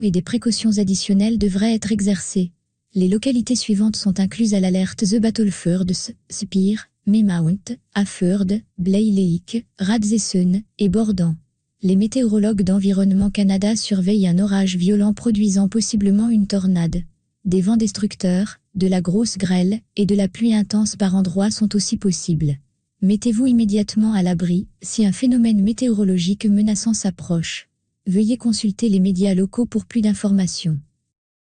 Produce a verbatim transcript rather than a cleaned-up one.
et des précautions additionnelles devraient être exercées. Les localités suivantes sont incluses à l'alerte: The Battlefields, Spire, Maymount, Afford, Blaye Lake, Radzesun et Bordant. Les météorologues d'Environnement Canada surveillent un orage violent produisant possiblement une tornade. Des vents destructeurs, de la grosse grêle et de la pluie intense par endroits sont aussi possibles. Mettez-vous immédiatement à l'abri si un phénomène météorologique menaçant s'approche. Veuillez consulter les médias locaux pour plus d'informations.